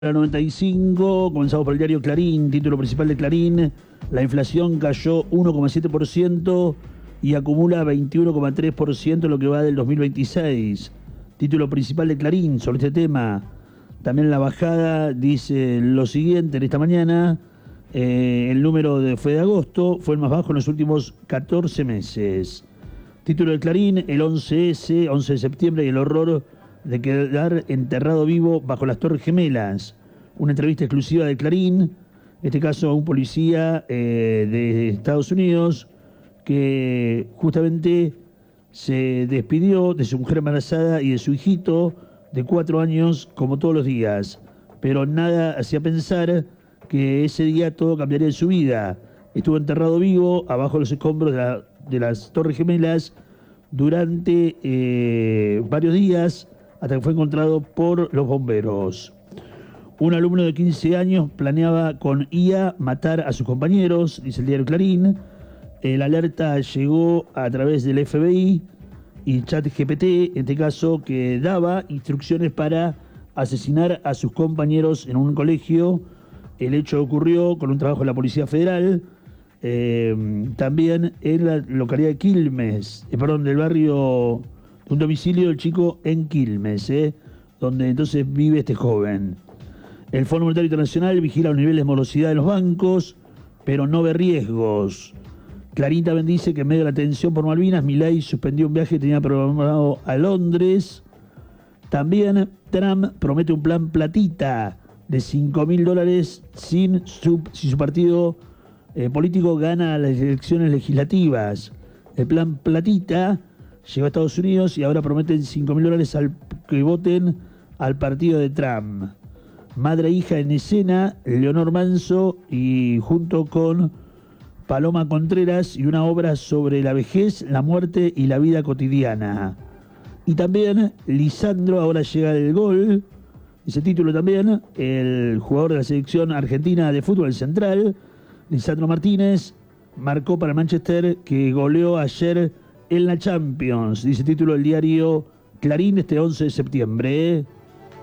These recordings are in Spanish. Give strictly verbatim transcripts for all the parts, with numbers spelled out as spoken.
La noventa y cinco, comenzamos por el diario Clarín, título principal de Clarín: la inflación cayó uno coma siete por ciento y acumula veintiuno coma tres por ciento lo que va del dos mil veintiséis. Título principal de Clarín sobre este tema. También la bajada dice lo siguiente en esta mañana: eh, el número de, fue de agosto, fue el más bajo en los últimos catorce meses. Título de Clarín: el once ese, once de septiembre, y el horror de quedar enterrado vivo bajo las Torres Gemelas. Una entrevista exclusiva de Clarín, en este caso a un policía eh, de Estados Unidos que justamente se despidió de su mujer embarazada y de su hijito de cuatro años como todos los días, pero nada hacía pensar que ese día todo cambiaría en su vida. Estuvo enterrado vivo abajo de los escombros de, la, de las Torres Gemelas durante eh, varios días, hasta que fue encontrado por los bomberos. Un alumno de quince años planeaba con I A matar a sus compañeros, dice el diario Clarín. El alerta llegó a través del F B I y ChatGPT, en este caso, que daba instrucciones para asesinar a sus compañeros en un colegio. El hecho ocurrió con un trabajo de la Policía Federal, eh, también en la localidad de Quilmes, eh, perdón, del barrio... un domicilio del chico en Quilmes, ¿eh? donde entonces vive este joven. El Fondo Monetario Internacional vigila los niveles de morosidad de los bancos, pero no ve riesgos. Clarín también dice que en medio de la tensión por Malvinas, Milei suspendió un viaje que tenía programado a Londres. También Trump promete un plan platita de cinco mil dólares sin su, si su partido eh, político gana las elecciones legislativas. El plan platita llegó a Estados Unidos y ahora prometen cinco mil dólares al que voten al partido de Trump. Madre e hija en escena, Leonor Manso, y junto con Paloma Contreras, y una obra sobre la vejez, la muerte y la vida cotidiana. Y también Lisandro, ahora llega el gol, ese título también, el jugador de la selección argentina de fútbol central, Lisandro Martínez, marcó para el Manchester, que goleó ayer en la Champions, dice título del diario Clarín este once de septiembre. ¿eh?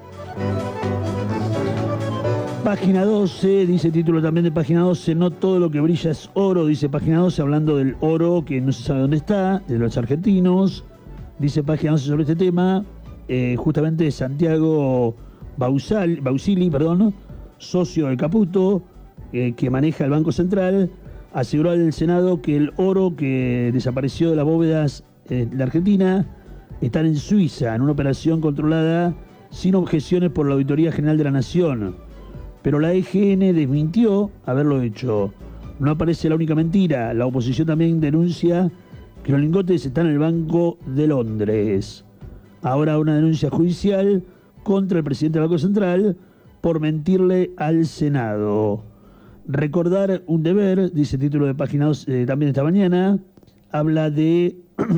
Página doce, dice título también de página doce: no todo lo que brilla es oro, dice página doce, hablando del oro que no se sabe dónde está, de los argentinos. Dice página doce sobre este tema, eh, justamente Santiago Bausal, Bausili, perdón, socio del Caputo, eh, que maneja el Banco Central, aseguró al Senado que el oro que desapareció de las bóvedas de la Argentina está en Suiza, en una operación controlada sin objeciones por la Auditoría General de la Nación. Pero la E G N desmintió haberlo hecho. No aparece la única mentira. La oposición también denuncia que los lingotes están en el Banco de Londres. Ahora una denuncia judicial contra el presidente del Banco Central por mentirle al Senado. Recordar un deber, dice el título de página dos, eh, también esta mañana, habla de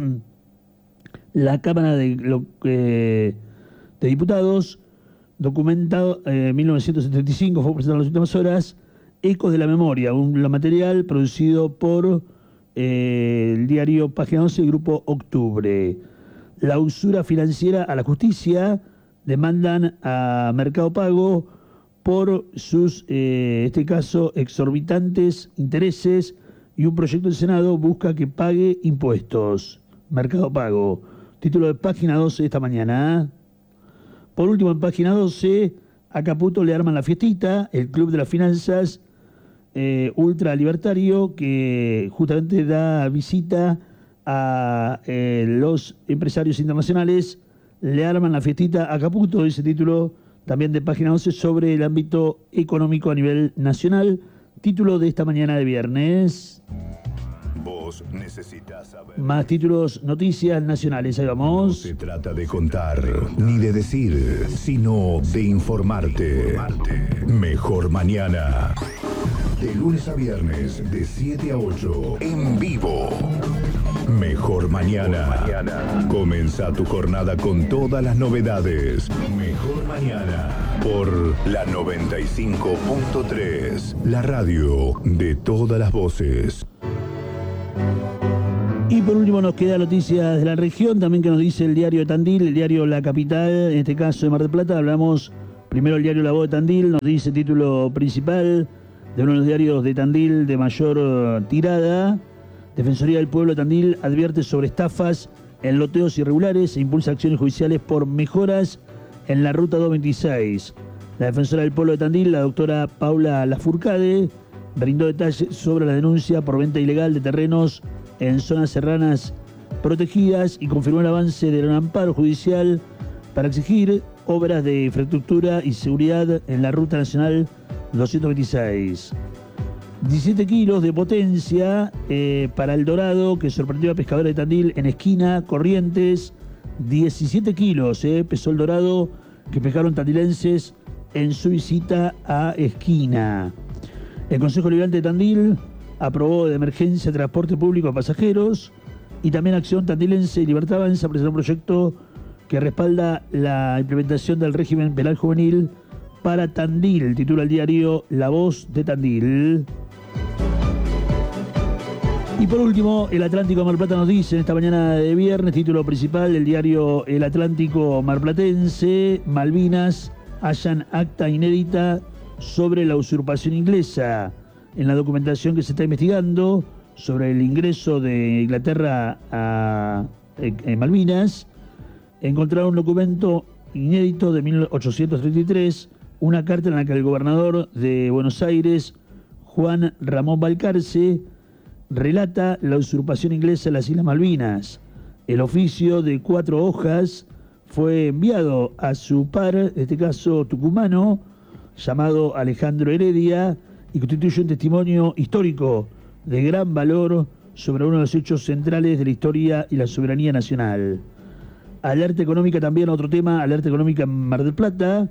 la Cámara de, lo, eh, de Diputados, documentado en eh, mil novecientos setenta y cinco, fue presentado en las últimas horas, Ecos de la Memoria, un material producido por eh, el diario Página once y Grupo Octubre. La usura financiera a la justicia, demandan a Mercado Pago por sus, eh, este caso, exorbitantes intereses, y un proyecto del Senado busca que pague impuestos. Mercado Pago. Título de página doce de esta mañana. Por último, en página doce, a Caputo le arman la fiestita, el Club de las Finanzas eh, ultra libertario, que justamente da visita a eh, los empresarios internacionales. Le arman la fiestita a Caputo, dice título también de página once, sobre el ámbito económico a nivel nacional. Título de esta mañana de viernes. Vos necesitas saber. Más títulos, noticias nacionales, ahí vamos. No se trata de contar, ni de decir, sino de informarte. Mejor mañana. De lunes a viernes, de siete a ocho, en vivo. Mejor mañana. Comienza tu jornada con todas las novedades. Mejor mañana. Por la noventa y cinco punto tres. La radio de todas las voces. Y por último nos queda noticias de la región, también que nos dice el diario de Tandil, el diario La Capital, en este caso de Mar del Plata. Hablamos Primero el diario La Voz de Tandil nos dice título principal de uno de los diarios de Tandil de mayor uh, tirada. Defensoría del Pueblo de Tandil advierte sobre estafas en loteos irregulares e impulsa acciones judiciales por mejoras en la ruta doscientos veintiséis. La defensora del Pueblo de Tandil, la doctora Paula Lafourcade, brindó detalles sobre la denuncia por venta ilegal de terrenos en zonas serranas protegidas y confirmó el avance del amparo judicial para exigir obras de infraestructura y seguridad en la Ruta Nacional doscientos veintiséis. diecisiete kilos de potencia eh, para el dorado que sorprendió a pescadores de Tandil en esquina, Corrientes. diecisiete kilos eh, pesó el dorado que pescaron tandilenses en su visita a esquina. El Consejo Liberante de Tandil aprobó de emergencia transporte público a pasajeros y también Acción Tandilense y Libertad Avanza presentó un proyecto que respalda la implementación del régimen penal juvenil para Tandil, titula el diario La Voz de Tandil. Y por último, El Atlántico Marplata nos dice en esta mañana de viernes, título principal del diario El Atlántico Marplatense, Malvinas hallan acta inédita sobre la usurpación inglesa. En la documentación que se está investigando sobre el ingreso de Inglaterra a, a Malvinas, encontraron un documento inédito de mil ochocientos treinta y tres, una carta en la que el gobernador de Buenos Aires, Juan Ramón Balcarce, relata la usurpación inglesa en las Islas Malvinas. El oficio de cuatro hojas fue enviado a su par, en este caso tucumano, llamado Alejandro Heredia, y constituye un testimonio histórico de gran valor sobre uno de los hechos centrales de la historia y la soberanía nacional. Alerta económica también, otro tema, alerta económica en Mar del Plata,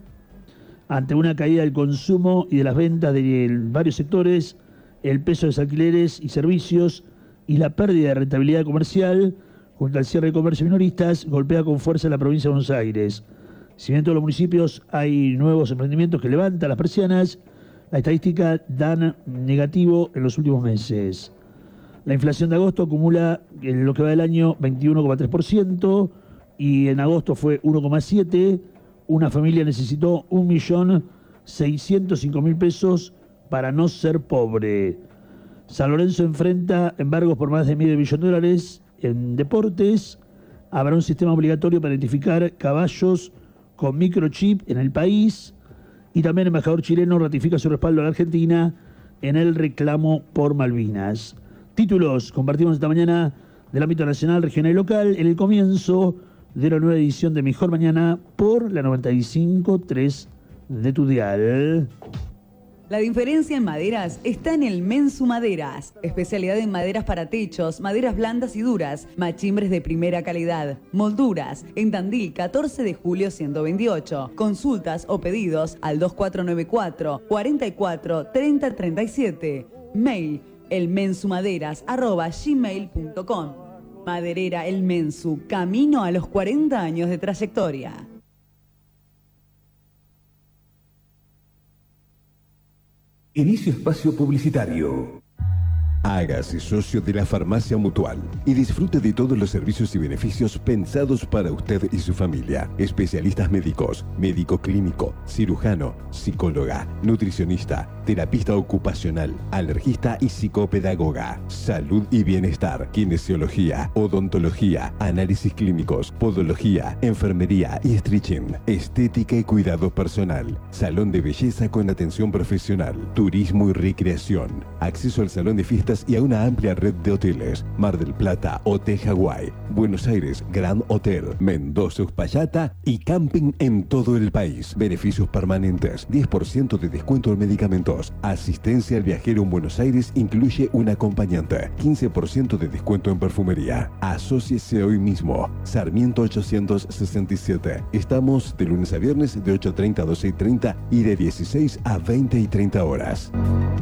ante una caída del consumo y de las ventas de varios sectores, el peso de los alquileres y servicios y la pérdida de rentabilidad comercial, junto al cierre de comercios minoristas, golpea con fuerza la provincia de Buenos Aires. Si bien en todos los municipios hay nuevos emprendimientos que levantan las persianas, la estadística dan negativo en los últimos meses. La inflación de agosto acumula en lo que va del año veintiuno coma tres por ciento y en agosto fue uno coma siete por ciento. Una familia necesitó un millón seiscientos cinco mil pesos para no ser pobre. San Lorenzo enfrenta embargos por más de medio millón de dólares en deportes. Habrá un sistema obligatorio para identificar caballos con microchip en el país. Y también el embajador chileno ratifica su respaldo a la Argentina en el reclamo por Malvinas. Títulos compartimos esta mañana del ámbito nacional, regional y local en el comienzo de la nueva edición de Mejor Mañana por la noventa y cinco punto tres de tu dial. La diferencia en maderas está en el Mensu Maderas. Especialidad en maderas para techos, maderas blandas y duras, machimbres de primera calidad, molduras. En Tandil, catorce de julio ciento veintiocho. Consultas o pedidos al dos cuatro nueve cuatro, cuatro cuatro, tres cero tres siete. Mail elmensumaderas arroba gmail punto com. Maderera El Mensu, camino a los cuarenta años de trayectoria. Inicio espacio publicitario. Hágase socio de la Farmacia Mutual y disfrute de todos los servicios y beneficios pensados para usted y su familia. Especialistas médicos, médico clínico, cirujano, psicóloga, nutricionista, terapista ocupacional, alergista y psicopedagoga. Salud y bienestar, kinesiología, odontología, análisis clínicos, podología, enfermería y stretching, estética y cuidado personal, salón de belleza con atención profesional, turismo y recreación, acceso al salón de fiestas y a una amplia red de hoteles. Mar del Plata, Hotel Hawái, Buenos Aires, Grand Hotel, Mendoza, Uspallata y camping en todo el país. Beneficios permanentes, diez por ciento de descuento en medicamentos. Asistencia al viajero en Buenos Aires incluye un acompañante. quince por ciento de descuento en perfumería. Asóciese hoy mismo. Sarmiento ochocientos sesenta y siete. Estamos de lunes a viernes de ocho y treinta a doce y treinta y de dieciséis a veinte y treinta horas.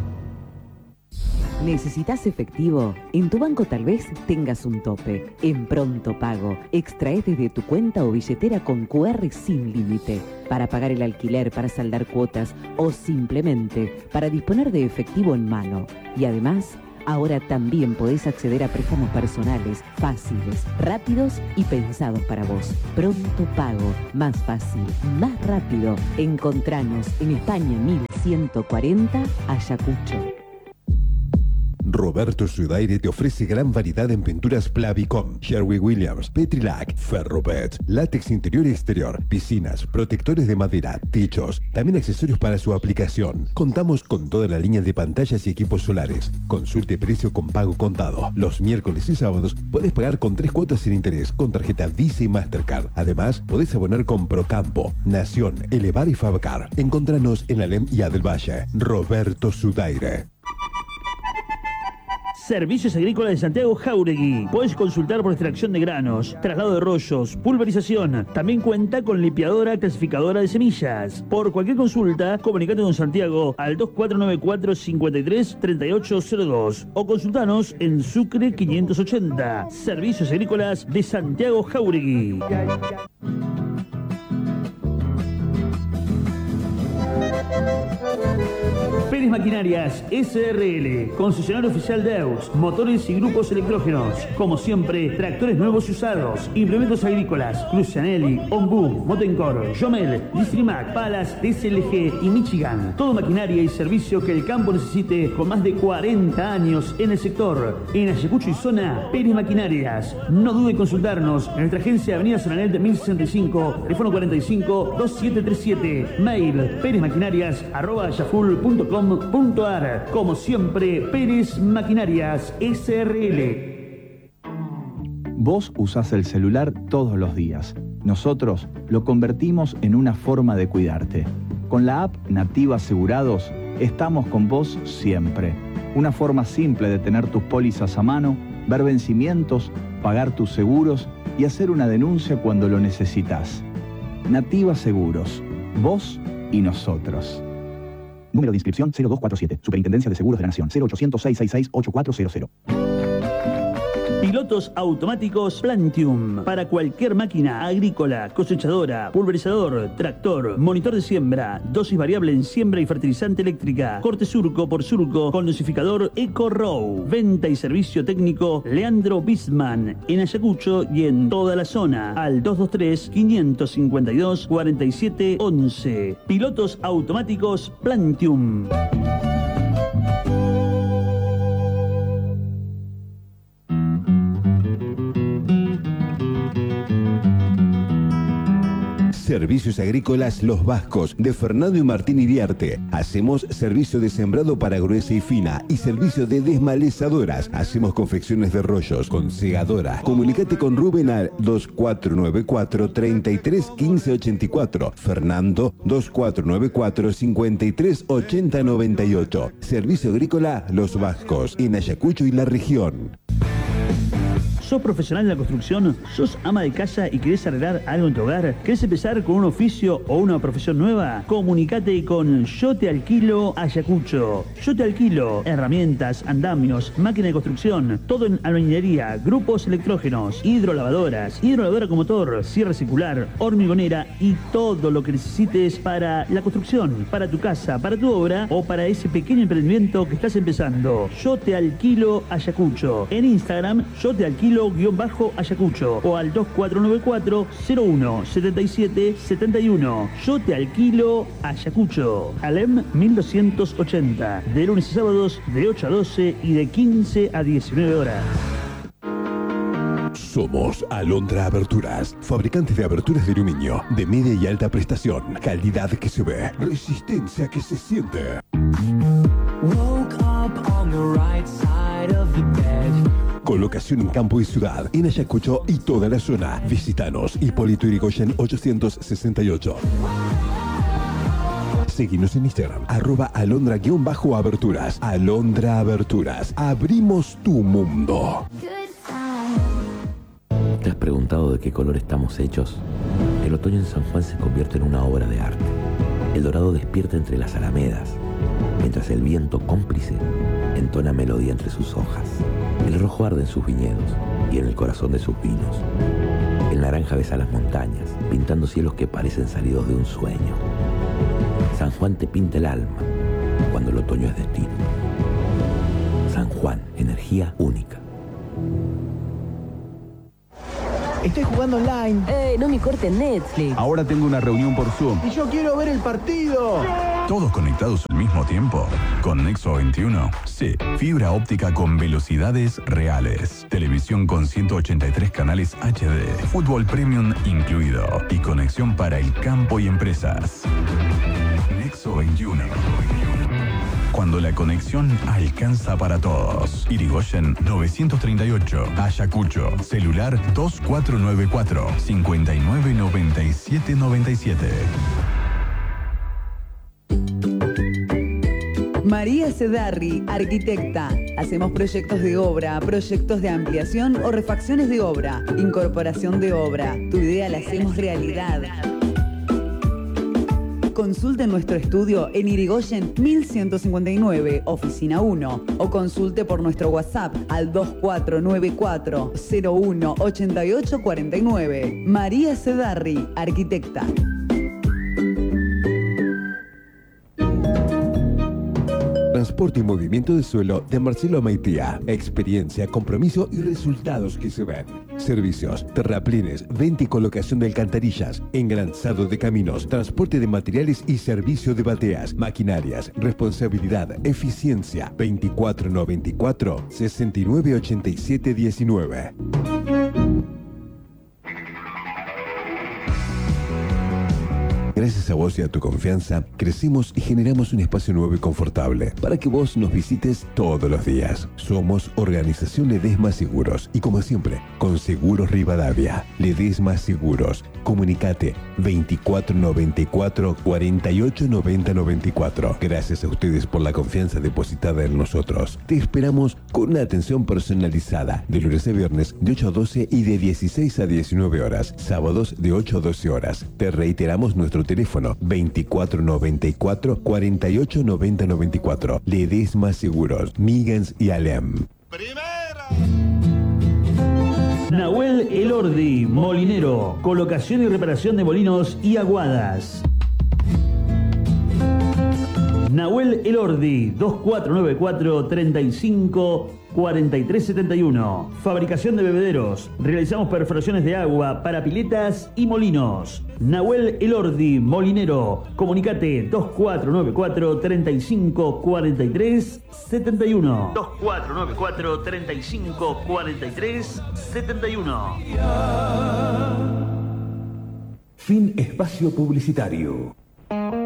¿Necesitas efectivo? En tu banco tal vez tengas un tope. En Pronto Pago, extraes desde tu cuenta o billetera con cu erre sin límite. Para pagar el alquiler, para saldar cuotas o simplemente para disponer de efectivo en mano. Y además, Ahora también podés acceder a préstamos personales, fáciles, rápidos y pensados para vos. Pronto Pago, más fácil, más rápido. Encontranos en España mil ciento cuarenta, Ayacucho. Roberto Sudaire te ofrece gran variedad en pinturas Plavicom, Sherwin-Williams, Petrilac, Ferrobet, látex interior y exterior, piscinas, protectores de madera, techos, también accesorios para su aplicación. Contamos con toda la línea de pantallas y equipos solares. Consulte precio con pago contado. Los miércoles y sábados podés pagar con tres cuotas sin interés con tarjeta Visa y Mastercard. Además, podés abonar con Procampo, Nación, Elevar y Fabcar. Encontranos en Alem y Adel Valle. Roberto Sudaire. Servicios Agrícolas de Santiago Jáuregui. Puedes consultar por extracción de granos, traslado de rollos, pulverización. También cuenta con limpiadora clasificadora de semillas. Por cualquier consulta, comunicate con Santiago al dos cuatro nueve cuatro, cinco tres, tres ocho cero dos o consultanos en Sucre quinientos ochenta. Servicios Agrícolas de Santiago Jáuregui. Pérez Maquinarias S R L, concesionario oficial de E U X, motores y grupos electrógenos. Como siempre, tractores nuevos y usados, implementos agrícolas, Crucianelli, Ombu, Motencor, Jomel, Distrimac, Palas, D S L G y Michigan. Todo maquinaria y servicio que el campo necesite con más de cuarenta años en el sector. En Ayacucho y zona, Pérez Maquinarias. No dude en consultarnos en nuestra agencia Avenida San Anel de mil sesenta y cinco, teléfono cuarenta y cinco, veintisiete treinta y siete, mail perezmaquinarias arroba yaful punto com punto ar. Como siempre, Pérez Maquinarias S R L. Vos usás el celular todos los días. Nosotros lo convertimos en una forma de cuidarte. Con la app Nativa Asegurados, estamos con vos siempre. Una forma simple de tener tus pólizas a mano, ver vencimientos, pagar tus seguros y hacer una denuncia cuando lo necesitas. Nativa Seguros. Vos y nosotros. Número de inscripción cero dos cuatro siete. Superintendencia de Seguros de la Nación. cero ochocientos, seiscientos sesenta y seis, ochenta y cuatro cero. Pilotos automáticos Plantium. Para cualquier máquina agrícola, cosechadora, pulverizador, tractor, monitor de siembra, dosis variable en siembra y fertilizante eléctrica, corte surco por surco con dosificador EcoRow. Venta y servicio técnico Leandro Bisman. En Ayacucho y en toda la zona. Al dos dos tres, cinco cinco dos, cuatro siete once. Pilotos automáticos Plantium. Servicios Agrícolas Los Vascos, de Fernando y Martín Iriarte. Hacemos servicio de sembrado para gruesa y fina y servicio de desmalezadoras. Hacemos confecciones de rollos con segadora. Comunicate con Rubén al dos cuatro nueve cuatro, treinta y tres, quince ochenta y cuatro. Fernando, dos cuatro nueve cuatro, cincuenta y tres, ochenta noventa y ocho. Servicio Agrícola Los Vascos, en Ayacucho y la región. ¿Sos profesional en la construcción? ¿Sos ama de casa y querés arreglar algo en tu hogar? ¿Querés empezar con un oficio o una profesión nueva? Comunicate con Yo Te Alquilo Ayacucho. Yo Te Alquilo herramientas, andamios, máquina de construcción, todo en albañilería, grupos electrógenos, hidrolavadoras, hidrolavadora con motor, sierra circular, hormigonera y todo lo que necesites para la construcción, para tu casa, para tu obra o para ese pequeño emprendimiento que estás empezando. Yo Te Alquilo Ayacucho. En Instagram, Yo Te Alquilo guión bajo Ayacucho o al dos cuatro nueve cuatro, cero uno, setenta y siete, setenta y uno. Yo Te Alquilo Ayacucho. Alem mil doscientos ochenta. De lunes a sábados de ocho a doce y de quince a diecinueve horas. Somos Alondra Aberturas, fabricantes de aberturas de aluminio, de media y alta prestación, calidad que se ve, resistencia que se siente. Woke up on the right side of the bed. Colocación en campo y ciudad, en Ayacucho y toda la zona. Visítanos, Hipólito Yrigoyen ochocientos sesenta y ocho. Seguinos en Instagram, arroba alondra-aberturas. Alondra Aberturas. Abrimos tu mundo. ¿Te has preguntado de qué color estamos hechos? El otoño en San Juan se convierte en una obra de arte. El dorado despierta entre las alamedas, mientras el viento cómplice entona melodía entre sus hojas. El rojo arde en sus viñedos y en el corazón de sus vinos. El naranja besa las montañas, pintando cielos que parecen salidos de un sueño. San Juan te pinta el alma cuando el otoño es destino. San Juan, energía única. Estoy jugando online. Eh, no me corten Netflix. Ahora tengo una reunión por Zoom. Y yo quiero ver el partido. ¿Todos conectados al mismo tiempo? ¿Con Nexo veintiuno? Sí. Fibra óptica con velocidades reales. Televisión con ciento ochenta y tres canales H D. Fútbol Premium incluido. Y conexión para el campo y empresas. Nexo veintiuno. Cuando la conexión alcanza para todos. Irigoyen novecientos treinta y ocho. Ayacucho. Celular dos cuatro nueve cuatro, cinco nueve nueve siete nueve siete. María Cedarri, arquitecta. Hacemos proyectos de obra, proyectos de ampliación o refacciones de obra, incorporación de obra. Tu idea la hacemos realidad. Consulte nuestro estudio en Irigoyen mil ciento cincuenta y nueve, oficina uno, o consulte por nuestro WhatsApp al dos cuatro nueve cuatro, cero uno ocho ocho cuatro nueve. María Cedarri, arquitecta. Transporte y movimiento de suelo de Marcelo Maitía. Experiencia, compromiso y resultados que se ven. Servicios, terraplines, venta y colocación de alcantarillas, engranzado de caminos, transporte de materiales y servicio de bateas, maquinarias, responsabilidad, eficiencia. veinticuatro noventa y cuatro, sesenta y nueve ochenta y siete diecinueve. Gracias a vos y a tu confianza, crecimos y generamos un espacio nuevo y confortable para que vos nos visites todos los días. Somos Organización Ledesma Seguros y como siempre, con Seguros Rivadavia. Ledesma Seguros. Comunicate veinticuatro noventa y cuatro, cuarenta y ocho noventa noventa y cuatro. Gracias a ustedes por la confianza depositada en nosotros. Te esperamos con una atención personalizada de lunes a viernes de ocho a doce y de dieciséis a diecinueve horas. Sábados de ocho a doce horas. Te reiteramos nuestro teléfono veinticuatro noventa y cuatro, cuarenta y ocho noventa noventa y cuatro. Ledesma Seguros, Migans y Alem. Nahuel Elordi, molinero, colocación y reparación de molinos y aguadas. Nahuel Elordi, dos cuatro nueve cuatro, treinta y cinco, cuarenta y tres setenta y uno. Fabricación de bebederos. Realizamos perforaciones de agua para piletas y molinos. Nahuel Elordi, molinero. Comunicate dos cuatro nueve cuatro, treinta y cinco, cuarenta y tres setenta y uno. dos cuatro nueve cuatro, treinta y cinco, cuarenta y tres setenta y uno. Fin espacio publicitario.